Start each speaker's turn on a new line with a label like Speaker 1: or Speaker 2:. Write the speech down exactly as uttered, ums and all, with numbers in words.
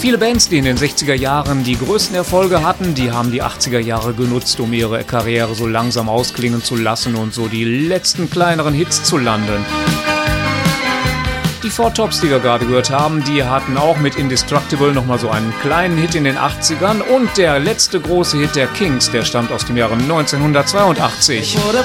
Speaker 1: Viele Bands, die in den sechziger Jahren die größten Erfolge hatten, die haben die achtziger Jahre genutzt, um ihre Karriere so langsam ausklingen zu lassen und so die letzten kleineren Hits zu landen. Die Four Tops, die wir gerade gehört haben, die hatten auch mit Indestructible nochmal so einen kleinen Hit in den achtzigern und der letzte große Hit der Kings, der stammt aus dem Jahre neunzehnhundertzweiundachtzig.